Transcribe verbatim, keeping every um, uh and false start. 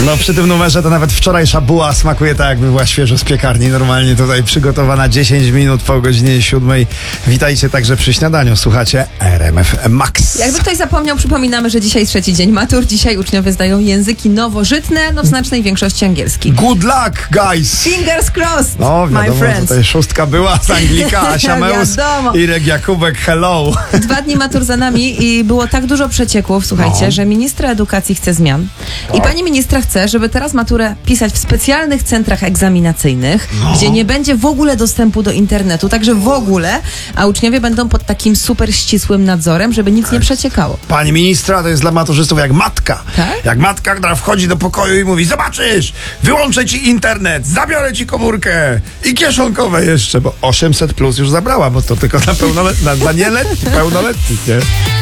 No przy tym numerze to nawet wczorajsza buła smakuje tak, jakby była świeżo z piekarni. Normalnie tutaj przygotowana dziesięć minut po godzinie siódmej. Witajcie także przy śniadaniu. Słuchacie R M F Max. Jakby ktoś zapomniał, przypominamy, że dzisiaj trzeci dzień matur. Dzisiaj uczniowie zdają języki nowożytne, no w znacznej większości angielski. Good luck, guys! Fingers crossed, No my wiadomo, friends. tutaj szóstka była z Anglika, Asia Meus, Wiadomo. Irek Jakubek, hello. Dwa dni matur za nami i było tak dużo przecieków, słuchajcie, No. że ministra edukacji chce zmian. I pani ministra chce, żeby teraz maturę pisać w specjalnych centrach egzaminacyjnych, No. gdzie nie będzie w ogóle dostępu do internetu, także w ogóle, a uczniowie będą pod takim super ścisłym nadzorem, żeby nic nie przeciekało. Pani ministra to jest dla maturzystów jak matka. Tak? Jak matka, która wchodzi do pokoju i mówi: zobaczysz, wyłączę ci internet, zabiorę ci komórkę i kieszonkowe jeszcze, bo osiemset plus już zabrała, bo to tylko na, pełnolet- na, na nieletnich, pełnoletnich, nie?